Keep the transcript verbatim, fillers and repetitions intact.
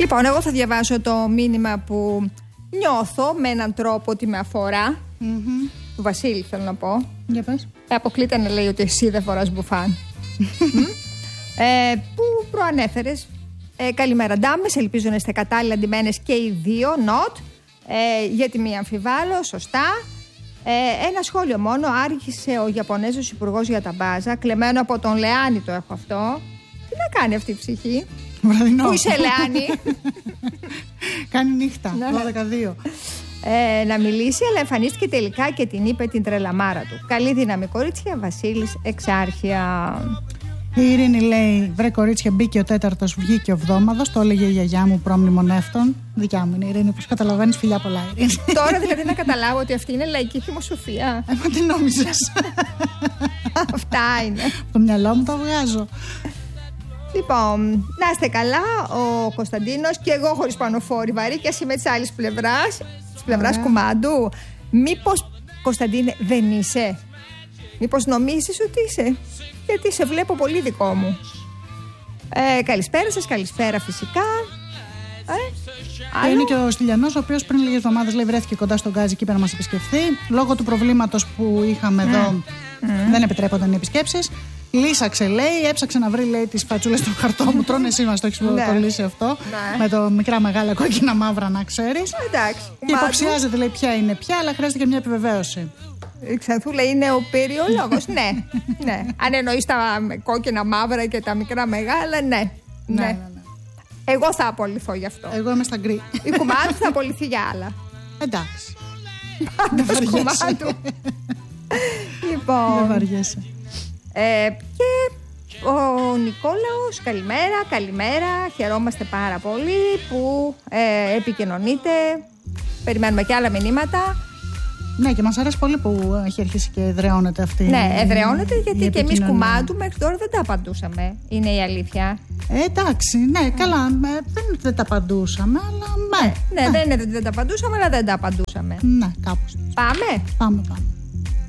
Λοιπόν, εγώ θα διαβάσω το μήνυμα που νιώθω με έναν τρόπο ότι με αφορά. Mm-hmm. Του Βασίλη, θέλω να πω. Για πες. Ε, αποκλείται να λέει ότι εσύ δεν φοράς μπουφάν. ε, που προανέφερες. Ε, καλημέρα, ντάμες. Ελπίζω να είστε κατάλληλα ντυμένες και οι δύο. Not. Ε, γιατί μη αμφιβάλλω, σωστά. Ε, ένα σχόλιο μόνο. Άρχισε ο Ιαπωνέζος υπουργός για τα μπάζα. Κλεμμένο από τον Λεάνη το έχω αυτό. Τι να κάνει αυτή η ψυχή? Βραδινό. Πού είσαι, Λεάνη? Κάνει νύχτα, δώδεκα δύο. Ε, να μιλήσει, αλλά εμφανίστηκε τελικά και την είπε την τρελαμάρα του. Καλή δύναμη, κορίτσια. Βασίλης Εξάρχεια. Η Ειρήνη λέει: βρε κορίτσια, μπήκε ο τέταρτος, βγήκε ο βδόμαδος. Το έλεγε η γιαγιά μου προμνημονεύτων. Δικιά μου είναι η Ειρήνη, όπως καταλαβαίνεις, φιλιά πολλά, Ειρήνη. Τώρα δηλαδή να καταλάβω ότι αυτή είναι λαϊκή θυμοσοφία. Ε, μα τι νόμιζες? Αυτά είναι. Το μυαλό μου το βγάζω. Λοιπόν, να είστε καλά. Ο Κωνσταντίνος και εγώ χωρίς πανοφόρη βαρύ και εσύ με της άλλης πλευράς, της πλευράς κουμάντου. Μήπως, Κωνσταντίνε, δεν είσαι? Μήπως νομίζεις ότι είσαι? Γιατί σε βλέπω πολύ δικό μου. Ε, καλησπέρα σας, καλησπέρα φυσικά. Ε, είναι και ο Στυλιανός, ο οποίος πριν λίγες εβδομάδες λέει βρέθηκε κοντά στον Γκάζι και είπε να μας επισκεφθεί. Λόγω του προβλήματος που είχαμε mm. εδώ, mm. δεν επιτρέπονταν οι επισκέψεις. Λύσαξε, λέει, έψαξε να βρει, λέει, τις φατσούλες στον χαρτό μου. Τρώνε εσύ μας το έχεις λύσει αυτό. Ναι. Με το μικρά, μεγάλα, κόκκινα, μαύρα, να ξέρεις. Εντάξει. Και υποψιάζεται, λέει, ποια είναι ποια, αλλά χρειάζεται και μια επιβεβαίωση. Η Ξανθούλα είναι ο περιολόγος. Ναι, ναι. Αν εννοείς τα κόκκινα, μαύρα και τα μικρά, μεγάλα, ναι. Ναι, ναι. ναι, ναι. Εγώ θα απολυθώ γι' αυτό. Εγώ είμαι στα γκρι. Η Κουμάντου θα απολυθεί για άλλα. Εντάξει. Δεν βαριέσαι. Λοιπόν. Δεν βαριέσαι. Ε, και ο Νικόλαος, καλημέρα, καλημέρα. Χαιρόμαστε πάρα πολύ που ε, επικοινωνείτε. Περιμένουμε και άλλα μηνύματα. Ναι, και μας αρέσει πολύ που έχει αρχίσει και εδραιώνεται αυτή. Ναι, εδραιώνεται γιατί και εμείς Κουμάντου μέχρι τώρα δεν τα απαντούσαμε. Είναι η αλήθεια. Ε, εντάξει, ναι, καλά. Δεν, δεν τα απαντούσαμε, αλλά. Ναι, ναι, ναι, δεν είναι ότι δεν τα απαντούσαμε, αλλά δεν τα απαντούσαμε. Ναι, κάπως. Πάμε. Πάμε, πάμε.